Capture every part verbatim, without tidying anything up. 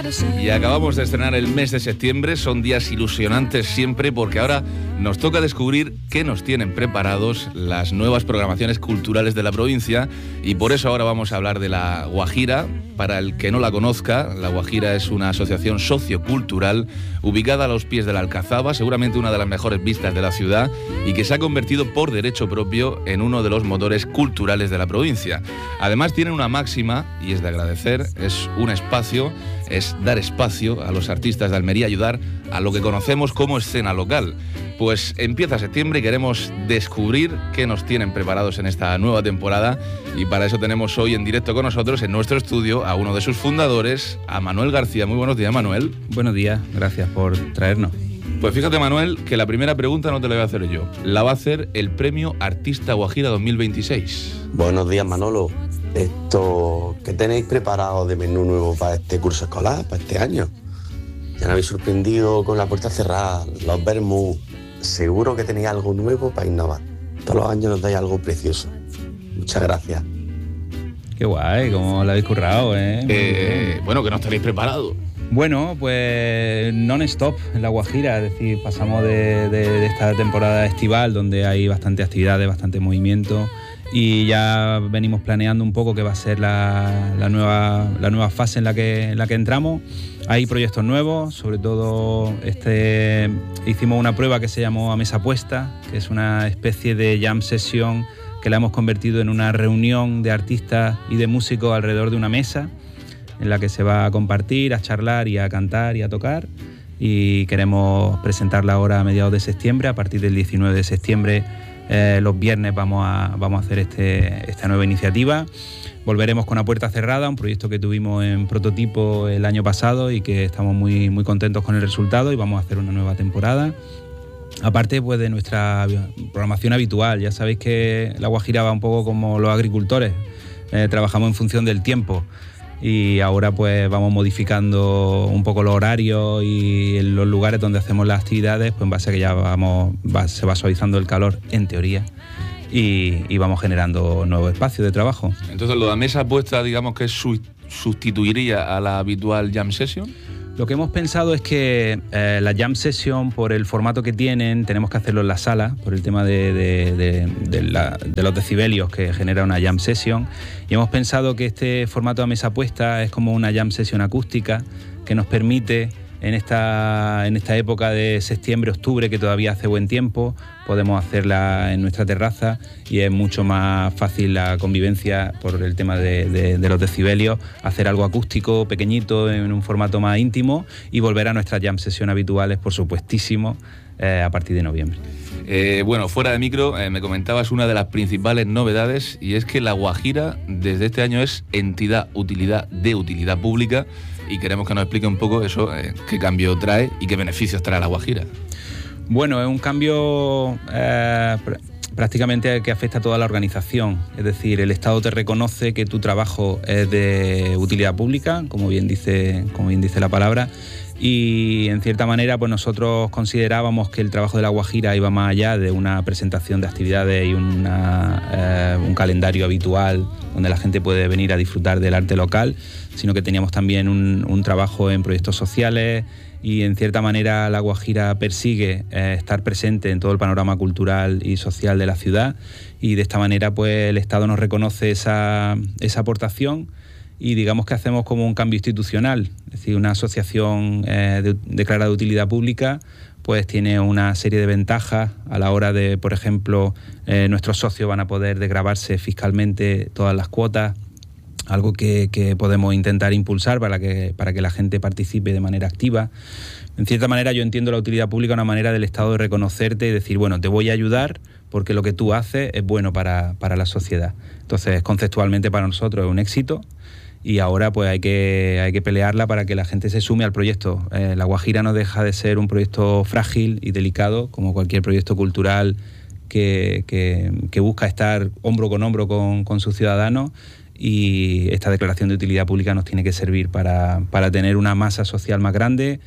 Y acabamos de estrenar el mes de septiembre, son días ilusionantes siempre porque ahora nos toca descubrir qué nos tienen preparados las nuevas programaciones culturales de la provincia y por eso ahora vamos a hablar de La Guajira. Para el que no la conozca, La Guajira es una asociación sociocultural ubicada a los pies de la Alcazaba, seguramente una de las mejores vistas de la ciudad y que se ha convertido por derecho propio en uno de los motores culturales de la provincia. Además tiene una máxima y es de agradecer, es un espacio, es dar espacio a los artistas de Almería, ayudar a lo que conocemos como escena local. Pues empieza septiembre y queremos descubrir qué nos tienen preparados en esta nueva temporada y para eso tenemos hoy en directo con nosotros en nuestro estudio a uno de sus fundadores, a Manuel García. Muy buenos días, Manuel. Buenos días, gracias por traernos. Pues fíjate, Manuel, que la primera pregunta no te la voy a hacer yo, la va a hacer el Premio Artista Guajira dos mil veintiséis. Buenos días, Manolo. Esto, ¿qué tenéis preparado de menú nuevo para este curso escolar, para este año? Ya me habéis sorprendido con la puerta cerrada, los vermú. Seguro que tenéis algo nuevo para innovar. Todos los años nos dais algo precioso. Muchas gracias. Qué guay, cómo lo habéis currado, ¿eh? eh bueno, que no estaréis preparados. Bueno, pues non-stop en La Guajira, es decir, pasamos de, de, de esta temporada estival donde hay bastante actividades, bastante movimiento y ya venimos planeando un poco qué va a ser la, la, nueva, la nueva fase en la, que, en la que entramos. Hay proyectos nuevos, sobre todo este, hicimos una prueba que se llamó A Mesa Puesta, que es una especie de jam session que la hemos convertido en una reunión de artistas y de músicos alrededor de una mesa en la que se va a compartir, a charlar y a cantar y a tocar y queremos presentarla ahora a mediados de septiembre. A partir del diecinueve de septiembre, eh, los viernes vamos a, vamos a hacer este, esta nueva iniciativa. Volveremos con A Puerta Cerrada, un proyecto que tuvimos en prototipo el año pasado y que estamos muy, muy contentos con el resultado y vamos a hacer una nueva temporada. Aparte pues, de nuestra programación habitual, ya sabéis que La Guajira va un poco como los agricultores, eh, trabajamos en función del tiempo y ahora pues vamos modificando un poco los horarios y en los lugares donde hacemos las actividades, pues en base a que ya vamos, va, se va suavizando el calor en teoría. Y, y vamos generando nuevos espacios de trabajo. Entonces, lo de mesa puesta, digamos que su, sustituiría a la habitual jam session. Lo que hemos pensado es que eh, la jam session, por el formato que tienen, tenemos que hacerlo en la sala, por el tema de, de, de, de, la, de los decibelios que genera una jam session. Y hemos pensado que este formato a mesa puesta es como una jam session acústica que nos permite, en esta, en esta época de septiembre, octubre, que todavía hace buen tiempo, podemos hacerla en nuestra terraza y es mucho más fácil la convivencia por el tema de, de, de los decibelios, hacer algo acústico, pequeñito, en un formato más íntimo y volver a nuestras jam session habituales, por supuestísimo, eh, a partir de noviembre. Eh, bueno, fuera de micro, eh, me comentabas una de las principales novedades y es que La Guajira desde este año es entidad utilidad de utilidad pública y queremos que nos explique un poco eso, eh, qué cambio trae y qué beneficios trae La Guajira. Bueno, es un cambio eh, pr- prácticamente que afecta a toda la organización, es decir, el Estado te reconoce que tu trabajo es de utilidad pública, como bien dice, como bien dice la palabra, y en cierta manera pues nosotros considerábamos que el trabajo de La Guajira iba más allá de una presentación de actividades y una, eh, un calendario habitual donde la gente puede venir a disfrutar del arte local, sino que teníamos también un, un trabajo en proyectos sociales y en cierta manera La Guajira persigue eh, estar presente en todo el panorama cultural y social de la ciudad y de esta manera pues el Estado nos reconoce esa, esa aportación y digamos que hacemos como un cambio institucional, es decir, una asociación eh, de, declarada de utilidad pública pues tiene una serie de ventajas a la hora de, por ejemplo, eh, nuestros socios van a poder desgravarse fiscalmente todas las cuotas, algo que, que podemos intentar impulsar para que, para que la gente participe de manera activa. En cierta manera yo entiendo la utilidad pública una manera del Estado de reconocerte y decir, bueno, te voy a ayudar porque lo que tú haces es bueno para, para la sociedad. Entonces, conceptualmente para nosotros es un éxito y ahora pues hay que, hay que pelearla para que la gente se sume al proyecto. Eh, La Guajira no deja de ser un proyecto frágil y delicado, como cualquier proyecto cultural que, que, que busca estar hombro con hombro con, con sus ciudadanos y esta declaración de utilidad pública nos tiene que servir para, para tener una masa social más grande,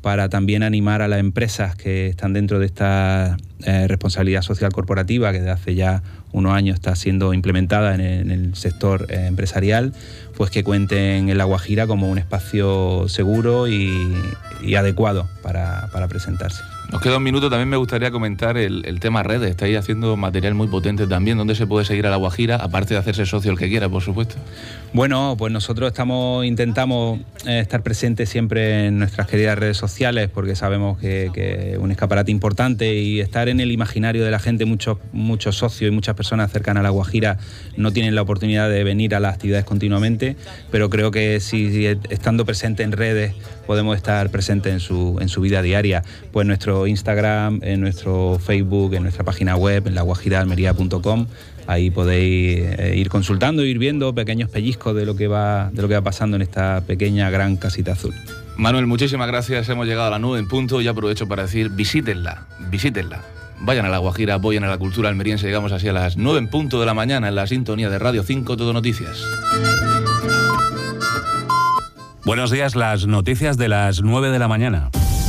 para también animar a las empresas que están dentro de esta eh, responsabilidad social corporativa que desde hace ya unos años está siendo implementada en el, en el sector eh, empresarial, pues que cuenten en La Guajira como un espacio seguro y, y adecuado para, para presentarse. Nos queda un minuto, también me gustaría comentar el, el tema redes. Estáis haciendo material muy potente también. ¿Dónde se puede seguir a La Guajira? Aparte de hacerse socio el que quiera, por supuesto. Bueno, pues nosotros estamos intentamos eh, estar presentes siempre en nuestras queridas redes sociales, porque sabemos que, que es un escaparate importante, y estar en el imaginario de la gente. Muchos, muchos socios y muchas personas cercanas a La Guajira no tienen la oportunidad de venir a las actividades continuamente, pero creo que si, si estando presente en redes podemos estar presentes en su, en su vida diaria. Pues nuestro Instagram, en nuestro Facebook, en nuestra página web, en la guajira almería punto com. Ahí podéis eh, ir consultando, ir viendo pequeños pellizcos de lo que va de lo que va pasando en esta pequeña gran casita azul. Manuel, muchísimas gracias. Hemos llegado a la nueve en punto y aprovecho para decir, visítenla, visítenla. Vayan a La Guajira, apoyen a la cultura almeriense. Llegamos así a las nueve en punto de la mañana en la sintonía de Radio cinco Todo Noticias. Buenos días, las noticias de las nueve de la mañana.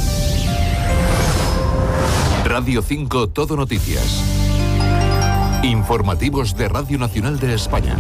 Radio cinco Todo Noticias. Informativos de Radio Nacional de España.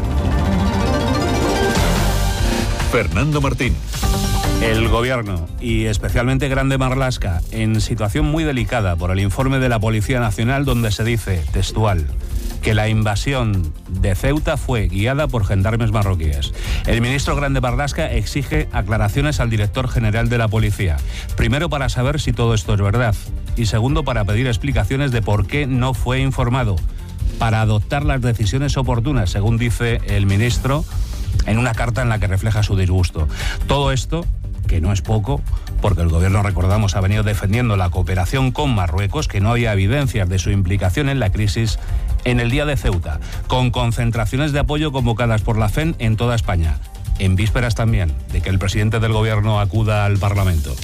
Fernando Martín. El Gobierno, y especialmente Grande Marlaska, en situación muy delicada por el informe de la Policía Nacional, donde se dice, textual, que la invasión de Ceuta fue guiada por gendarmes marroquíes. El ministro Grande Marlaska exige aclaraciones al director general de la policía. Primero, para saber si todo esto es verdad, y segundo, para pedir explicaciones de por qué no fue informado, para adoptar las decisiones oportunas, según dice el ministro en una carta en la que refleja su disgusto. Todo esto, que no es poco, porque el Gobierno, recordamos, ha venido defendiendo la cooperación con Marruecos, que no había evidencias de su implicación en la crisis en el día de Ceuta, con concentraciones de apoyo convocadas por la F E N en toda España, en vísperas también de que el presidente del Gobierno acuda al Parlamento.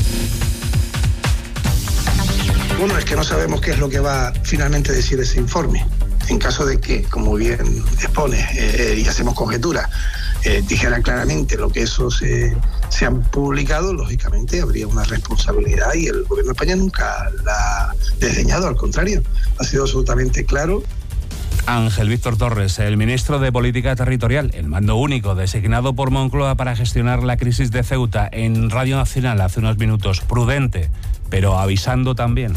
Bueno, es que no sabemos qué es lo que va finalmente a decir ese informe. En caso de que, como bien expone, eh, y hacemos conjeturas, eh, dijera claramente lo que esos se, se han publicado, lógicamente habría una responsabilidad, y el Gobierno de España nunca la ha desdeñado, al contrario, ha sido absolutamente claro. Ángel Víctor Torres, el ministro de Política Territorial, el mando único designado por Moncloa para gestionar la crisis de Ceuta, en Radio Nacional hace unos minutos, prudente, pero avisando también.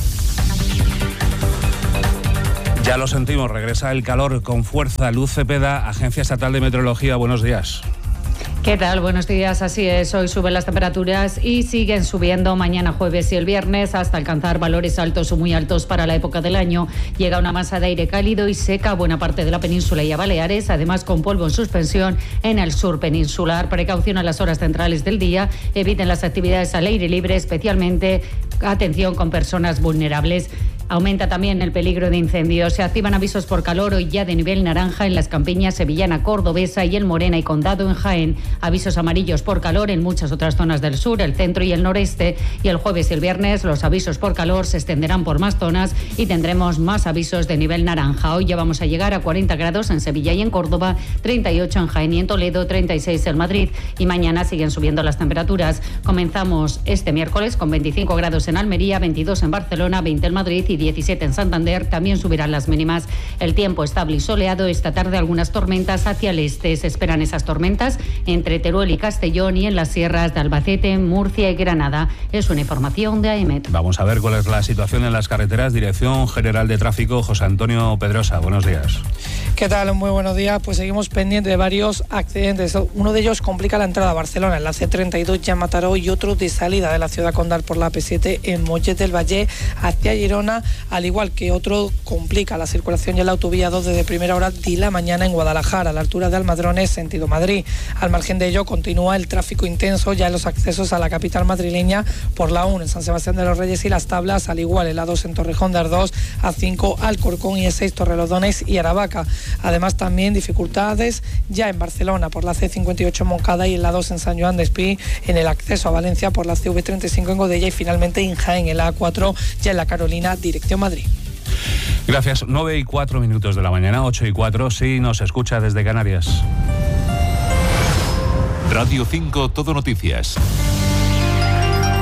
Ya lo sentimos, regresa el calor con fuerza. Luz Cepeda, Agencia Estatal de Meteorología, buenos días. ¿Qué tal? Buenos días, así es. Hoy suben las temperaturas y siguen subiendo mañana jueves y el viernes hasta alcanzar valores altos o muy altos para la época del año. Llega una masa de aire cálido y seca a buena parte de la península y a Baleares, además con polvo en suspensión en el sur peninsular. Precaución a las horas centrales del día, eviten las actividades al aire libre, especialmente atención con personas vulnerables. Aumenta también el peligro de incendios. Se activan avisos por calor hoy ya de nivel naranja en las campiñas sevillana, cordobesa y el Morena y Condado en Jaén. Avisos amarillos por calor en muchas otras zonas del sur, el centro y el noreste. Y el jueves y el viernes los avisos por calor se extenderán por más zonas y tendremos más avisos de nivel naranja. Hoy ya vamos a llegar a cuarenta grados en Sevilla y en Córdoba, treinta y ocho en Jaén y en Toledo, treinta y seis en Madrid. Y mañana siguen subiendo las temperaturas. Comenzamos este miércoles con veinticinco grados en Almería, veintidós en Barcelona, veinte en Madrid y diecisiete en Santander. También subirán las mínimas. El tiempo estable y soleado. Esta tarde algunas tormentas hacia el este. Se esperan esas tormentas entre Teruel y Castellón y en las sierras de Albacete, Murcia y Granada. Es una información de AEMET. Vamos a ver cuál es la situación en las carreteras. Dirección General de Tráfico, José Antonio Pedrosa. Buenos días. ¿Qué tal? Muy buenos días. Pues seguimos pendientes de varios accidentes. Uno de ellos complica la entrada a Barcelona, en la C treinta y dos ya Mataró, y otro de salida de la ciudad condal por la P siete en Mollet del Valle hacia Girona, al igual que otro complica la circulación ya en la autovía dos desde primera hora de la mañana en Guadalajara, a la altura de Almadrones, sentido Madrid. Al margen de ello, continúa el tráfico intenso ya en los accesos a la capital madrileña por la uno en San Sebastián de los Reyes y Las Tablas, al igual en la dos en Torrejón de Ardoz, A cinco Alcorcón y E seis Torrelodones y Aravaca. Además, también dificultades ya en Barcelona por la C cincuenta y ocho en Moncada y en la dos en San Joan de Espí, en el acceso a Valencia por la C V treinta y cinco en Godella y finalmente en Jaén, en la A cuatro ya en la Carolina, dirección Madrid. Gracias. nueve y cuatro minutos de la mañana, ocho y cuatro, sí nos escucha desde Canarias. Radio cinco Todo Noticias.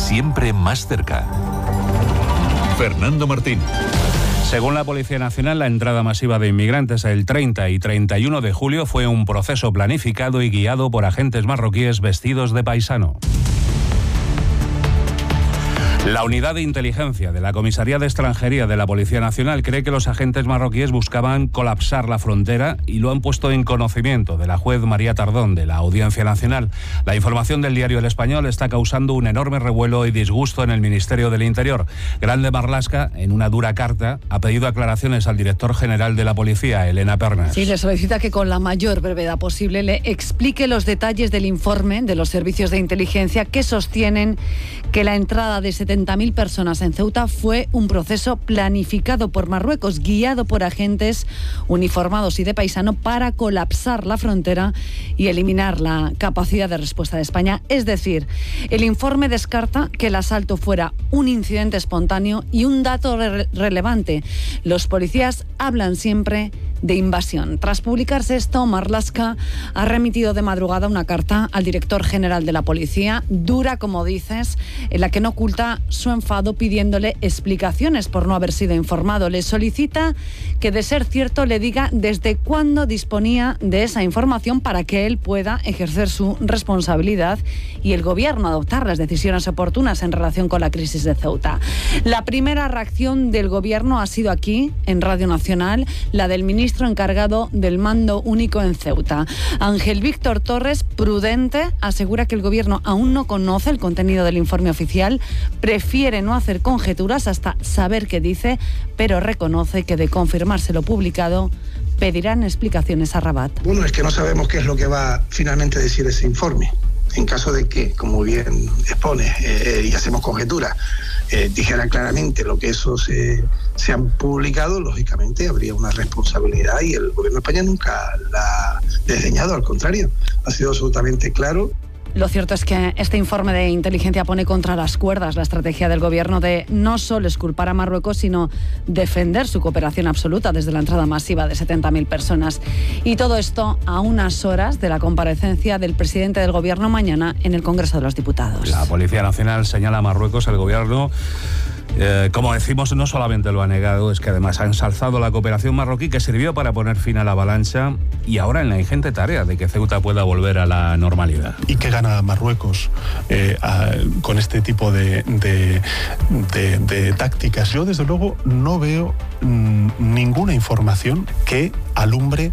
siempre más cerca. Fernando Martín. Según la Policía Nacional, la entrada masiva de inmigrantes el treinta y treinta y uno de julio fue un proceso planificado y guiado por agentes marroquíes vestidos de paisano. La unidad de inteligencia de la Comisaría de Extranjería de la Policía Nacional cree que los agentes marroquíes buscaban colapsar la frontera y lo han puesto en conocimiento de la juez María Tardón de la Audiencia Nacional. La información del diario El Español está causando un enorme revuelo y disgusto en el Ministerio del Interior. Grande Marlaska, en una dura carta, ha pedido aclaraciones al director general de la Policía, Elena Pernas. Sí, le solicita que con la mayor brevedad posible le explique los detalles del informe de los servicios de inteligencia que sostienen que la entrada de setenta mil personas en Ceuta fue un proceso planificado por Marruecos, guiado por agentes uniformados y de paisano para colapsar la frontera y eliminar la capacidad de respuesta de España. Es decir, el informe descarta que el asalto fuera un incidente espontáneo y un dato re- relevante. Los policías hablan siempre de invasión. Tras publicarse esto, Marlaska ha remitido de madrugada una carta al director general de la policía, dura como dices, en la que no oculta su enfado pidiéndole explicaciones por no haber sido informado. Le solicita que, de ser cierto, le diga desde cuándo disponía de esa información para que él pueda ejercer su responsabilidad y el gobierno adoptar las decisiones oportunas en relación con la crisis de Ceuta. La primera reacción del gobierno ha sido aquí, en Radio Nacional, la del ministro encargado del mando único en Ceuta. Ángel Víctor Torres, prudente, asegura que el gobierno aún no conoce el contenido del informe oficial, prefiere no hacer conjeturas hasta saber qué dice, pero reconoce que de confirmarse lo publicado, pedirán explicaciones a Rabat. Uno es que no sabemos qué es lo que va finalmente a decir ese informe. En caso de que, como bien expone, eh, y hacemos conjeturas, eh, dijeran claramente lo que esos eh, se han publicado, lógicamente habría una responsabilidad y el gobierno de España nunca la ha desdeñado, al contrario, ha sido absolutamente claro. Lo cierto es que este informe de inteligencia pone contra las cuerdas la estrategia del gobierno de no solo exculpar a Marruecos, sino defender su cooperación absoluta desde la entrada masiva de setenta mil personas. Y todo esto a unas horas de la comparecencia del presidente del gobierno mañana en el Congreso de los Diputados. La Policía Nacional señala a Marruecos, el gobierno... Eh, como decimos, no solamente lo ha negado, es que además ha ensalzado la cooperación marroquí que sirvió para poner fin a la avalancha y ahora en la ingente tarea de que Ceuta pueda volver a la normalidad. ¿Y qué gana Marruecos eh, a, con este tipo de, de, de, de tácticas? Yo, desde luego, no veo mmm, ninguna información que alumbre